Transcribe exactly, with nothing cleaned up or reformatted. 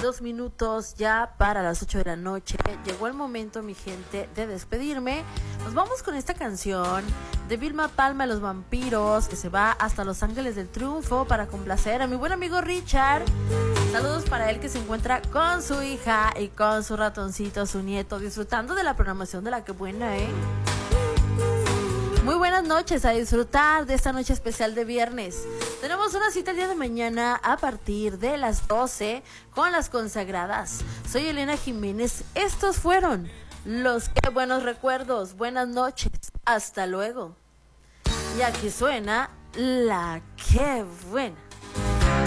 Dos minutos ya para las ocho de la noche. Llegó el momento, mi gente, de despedirme. Nos vamos con esta canción de Vilma Palma y los Vampiros, que se va hasta Los Ángeles del Triunfo para complacer a mi buen amigo Richard. Saludos para él, que se encuentra con su hija y con su ratoncito, su nieto, disfrutando de la programación de La Que Buena, ¿eh? Muy buenas noches, a disfrutar de esta noche especial de viernes. Tenemos una cita el día de mañana a partir de las doce con las consagradas. Soy Elena Jiménez. Estos fueron los Qué Buenos Recuerdos. Buenas noches. Hasta luego. Y aquí suena La Que Buena.